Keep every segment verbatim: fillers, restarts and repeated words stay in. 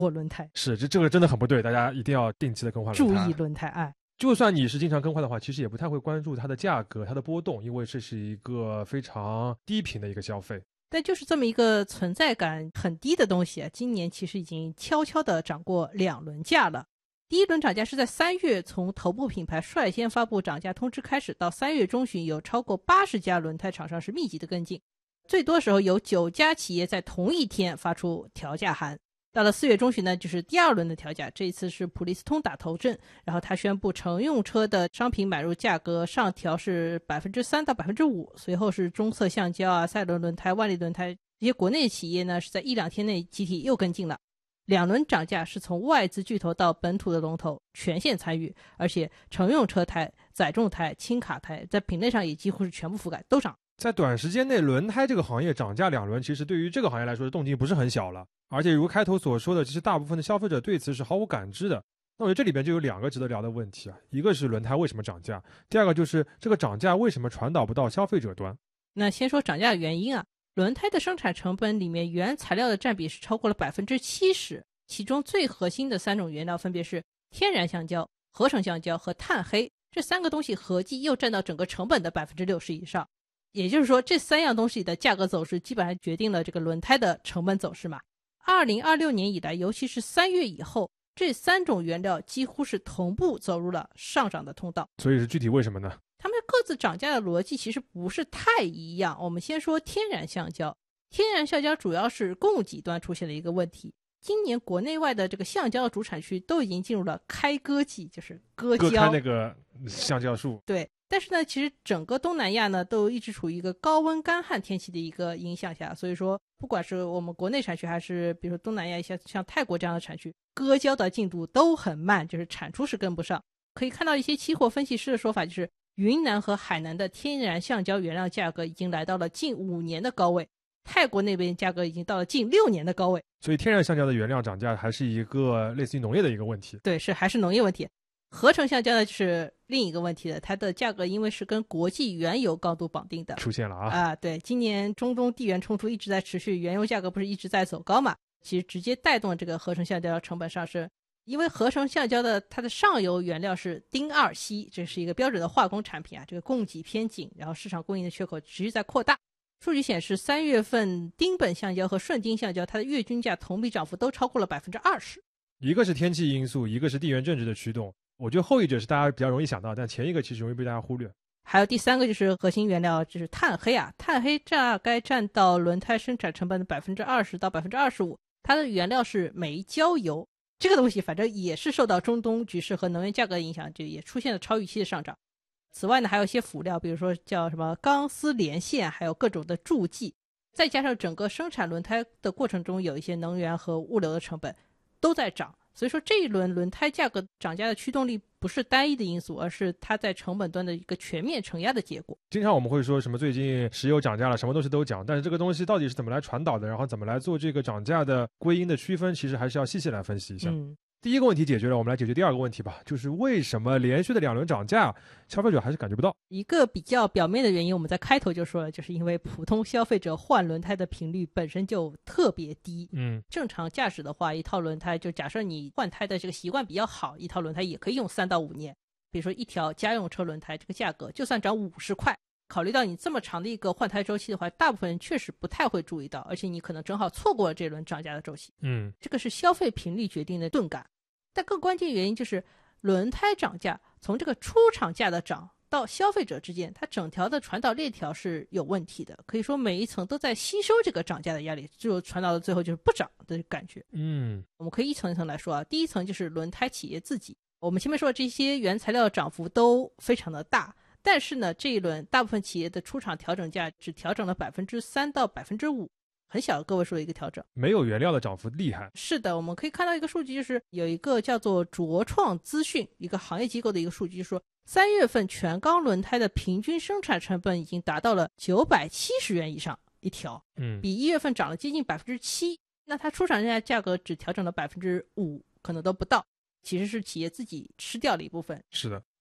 或轮胎。 是，这这个真的很不对，大家一定要定期的更换轮胎。 注意轮胎爱。 就算你是经常更换的话，其实也不太会关注它的价格、它的波动，因为这是一个非常低频的一个消费。 但就是这么一个存在感很低的东西啊，今年其实已经悄悄地涨过两轮价了。第一轮涨价是在三月从头部品牌率先发布涨价通知开始，到三月中旬有超过八十家轮胎厂商是密集的跟进，最多时候有九家企业在同一天发出调价函。到了四月中旬呢，就是第二轮的调价，这一次是普利司通打头阵，然后他宣布乘用车的商品买入价格上调是 百分之三 到 百分之五， 随后是中侧橡胶啊、赛伦轮胎、万利轮胎，这些国内企业呢是在一两天内集体又跟进了。两轮涨价是从外资巨头到本土的龙头全线参与，而且乘用车胎、载重胎、轻卡胎在品类上也几乎是全部覆盖，都涨。 在短时间内轮胎这个行业涨价两轮，其实对于这个行业来说动静不是很小了，而且如开头所说的，其实大部分的消费者对此是毫无感知的。那我觉得这里边就有两个值得聊的问题啊，一个是轮胎为什么涨价，第二个就是这个涨价为什么传导不到消费者端。 那先说涨价的原因啊，轮胎的生产成本里面原材料的占比是超过了 百分之七十， 其中最核心的三种原料分别是天然橡胶、合成橡胶和碳黑，这三个东西合计又占到整个成本的 百分之六十 以上。也就是说这三样东西的价格走势基本上决定了这个轮胎的成本走势嘛。二零二六年以来，尤其是三月以后，这三种原料几乎是同步走入了上涨的通道。 所以是具体为什么呢？ 他们各自涨价的逻辑其实不是太一样。我们先说天然橡胶，天然橡胶主要是供给端出现了一个问题，今年国内外的这个橡胶的主产区都已经进入了开割季，就是割胶， 割开那个橡胶树。 对，但是呢，其实整个东南亚呢都一直处于一个高温干旱天气的一个影响下，所以说不管是我们国内产区还是比如说东南亚一些像泰国这样的产区，割胶的进度都很慢，就是产出是跟不上。可以看到一些期货分析师的说法，就是云南和海南的天然橡胶原料价格已经来到了近五年的高位，泰国那边价格已经到了近六年的高位。 所以天然橡胶的原料涨价还是一个类似于农业的一个问题。 对，是还是农业问题。合成橡胶呢就是另一个问题了，它的价格因为是跟国际原油高度绑定的， 出现了啊啊，对，今年中东地缘冲突一直在持续，原油价格不是一直在走高嘛，其实直接带动这个合成橡胶成本上升。因为合成橡胶的它的上游原料是丁二烯，这是一个标准的化工产品啊，这个供给偏紧，然后市场供应的缺口持续在扩大。数据显示，三月份丁苯橡胶和顺丁橡胶它的月均价同比涨幅都超过了 百分之二十。 一个是天气因素，一个是地缘政治的驱动，我觉得后一者是大家比较容易想到，但前一个其实容易被大家忽略。 还有第三个就是核心原料，就是碳黑啊，碳黑大概占到轮胎生产成本的 百分之二十 到 百分之二十五， 它的原料是煤焦油，这个东西反正也是受到中东局势和能源价格的影响，就也出现了超预期的上涨。此外呢，还有一些辅料，比如说叫什么钢丝连线，还有各种的助剂，再加上整个生产轮胎的过程中有一些能源和物流的成本都在涨，所以说这一轮轮胎价格涨价的驱动力不是单一的因素，而是它在成本端的一个全面承压的结果。 经常我们会说什么最近石油涨价了，什么东西都涨，但是这个东西到底是怎么来传导的，然后怎么来做这个涨价的归因的区分，其实还是要细细来分析一下。 嗯， 第一个问题解决了，我们来解决第二个问题吧，就是为什么连续的两轮涨价，消费者还是感觉不到？ 一个比较表面的原因，我们在开头就说了，就是因为普通消费者换轮胎的频率本身就特别低。 嗯， 正常驾驶的话，一套轮胎就假设你换胎的这个习惯比较好，一套轮胎也可以用三到五年。比如说一条家用车轮胎，这个价格就算涨五十块，考虑到你这么长的一个换胎周期的话，大部分人确实不太会注意到，而且你可能正好错过了这轮涨价的周期。 嗯， 这个是消费频率决定的钝感。但更关键原因就是轮胎涨价，从这个出厂价的涨到消费者之间，它整条的传导链条是有问题的，可以说每一层都在吸收这个涨价的压力，就传导到最后就是不涨的感觉。 嗯， 我们可以一层一层来说啊。第一层就是轮胎企业自己，我们前面说的这些原材料涨幅都非常的大，但是呢，这一轮大部分企业的出厂调整价只调整了 百分之三 到 百分之五，很小的个位数的一个调整， 没有原料的涨幅厉害。 是的，我们可以看到一个数据，就是有一个叫做卓创资讯一个行业机构的一个数据，就是说三月份全钢轮胎的平均生产成本已经达到了九百七十元以上一条， 嗯， 比一月份涨了接近 百分之七， 那它出厂价价格只调整了 百分之五， 可能都不到，其实是企业自己吃掉了一部分。 是的，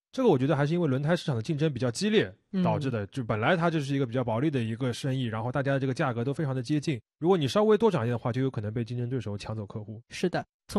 这个我觉得还是因为轮胎市场的竞争比较激烈导致的， 嗯、 就本来它就是一个比较薄利的一个生意，然后大家的这个价格都非常的接近，如果你稍微多涨一点的话，就有可能被竞争对手抢走客户。 是的。